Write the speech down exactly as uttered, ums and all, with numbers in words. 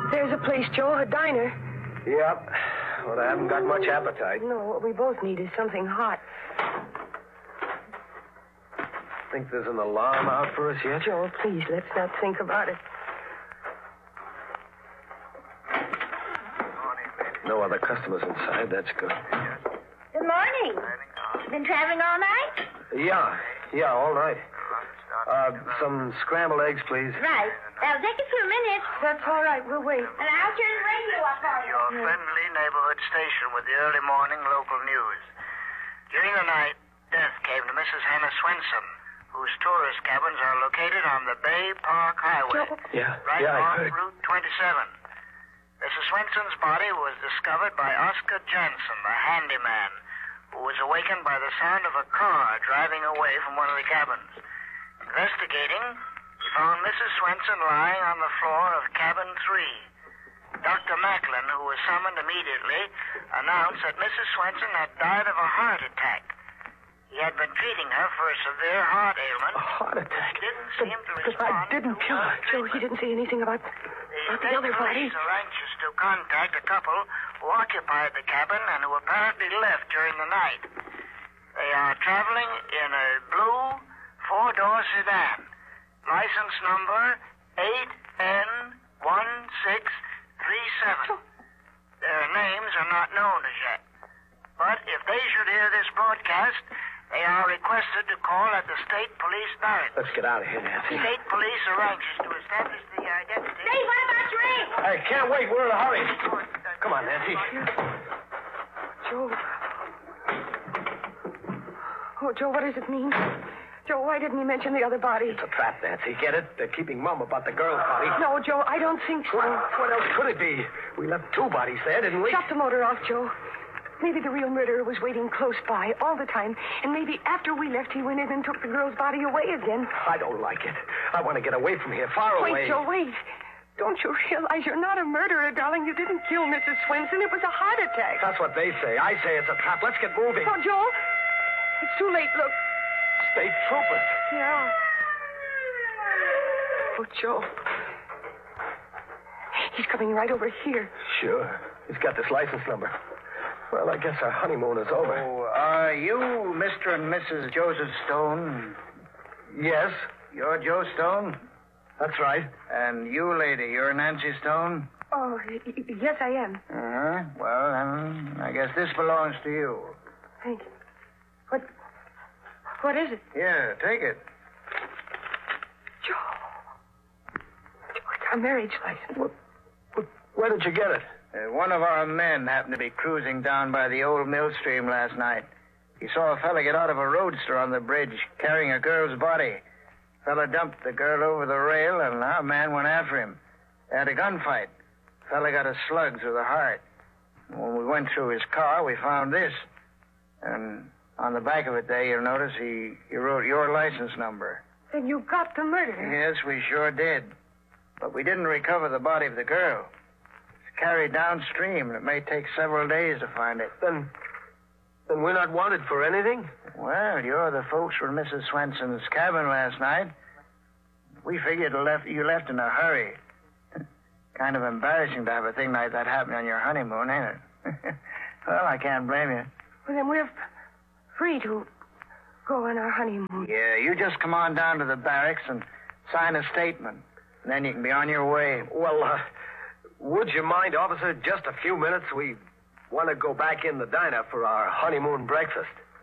There's a place, Joe, a diner. Yep. Well, I haven't got much appetite. No, what we both need is something hot. Think there's an alarm out for us yet? Joe, please, let's not think about it. No other customers inside. That's good. Good morning. Been traveling all night? Yeah. Yeah, all right. Uh, some scrambled eggs, please. Right. That'll take a few minutes. That's all right. We'll wait. And I'll turn the radio up for you. Your friendly neighborhood station with the early morning local news. During the night, death came to Missus Hannah Swenson, whose tourist cabins are located on the Bay Park Highway. Yeah, right yeah, I on heard. Route twenty-seven. Missus Swenson's body was discovered by Oscar Jansen, the handyman, who was awakened by the sound of a car driving away from one of the cabins. Investigating, he found Missus Swenson lying on the floor of cabin three. Doctor Macklin, who was summoned immediately, announced that Missus Swenson had died of a heart attack. He had been treating her for a severe heart ailment. A heart attack? He didn't But, seem to but respond. I didn't kill her. Joe, he didn't say anything about, about the other body. Police are anxious to contact a couple who occupied the cabin and who apparently left during the night. They are traveling in a blue four-door sedan. License number eight N one six three seven. Their names are not known as yet. But if they should hear this broadcast, they are requested to call at the State Police Barracks. Let's get out of here, Nancy. State Police are anxious to establish the identity. Say, what about Ray? I can't wait. We're in a hurry. Come on, Nancy. Joe. Oh, Joe, what does it mean? Joe, why didn't he mention the other body? It's a trap, Nancy. Get it? They're keeping mum about the girl's body. No, Joe, I don't think so. What, what else could it be? We left two bodies there, didn't we? Shut the motor off, Joe. Maybe the real murderer was waiting close by all the time, and maybe after we left, he went in and took the girl's body away again. I don't like it. I want to get away from here, far Wait, away. Joe, wait. Don't you realize you're not a murderer, darling? You didn't kill Missus Swenson. It was a heart attack. That's what they say. I say it's a trap. Let's get moving. Oh, Joe, it's too late. Look. State troopers. Yeah. Oh, Joe. He's coming right over here. Sure. He's got this license number. Well, I guess our honeymoon is over. Oh, are you Mister and Missus Joseph Stone? Yes, You're Joe Stone? that's right. And you, lady, you're Nancy Stone? Oh, y- y- yes, I am. Uh-huh. Well, then, I guess this belongs to you. Thank you. What? What is it? Here, take it. Joe. Joe, it's our marriage license. What, what, where did you get it? Uh, one of our men happened to be cruising down by the old mill stream last night. He saw a fella get out of a roadster on the bridge carrying a girl's body. Fella dumped the girl over the rail, and our man went after him. They had a gunfight. Fella got a slug through the heart. When we went through his car, we found this. And on the back of it there, you'll notice he, he wrote your license number. Then you got the murderer. Yes, we sure did. But we didn't recover the body of the girl. It's carried downstream, and it may take several days to find it. Then, then we're not wanted for anything? Well, you're the folks from Missus Swenson's cabin last night. We figured you left, you left in a hurry. Kind of embarrassing to have a thing like that happen on your honeymoon, ain't it? Well, I can't blame you. Well, then we're free to go on our honeymoon. Yeah, you just come on down to the barracks and sign a statement. And then you can be on your way. Well, uh, would you mind, officer, just a few minutes? We want to go back in the diner for our honeymoon breakfast.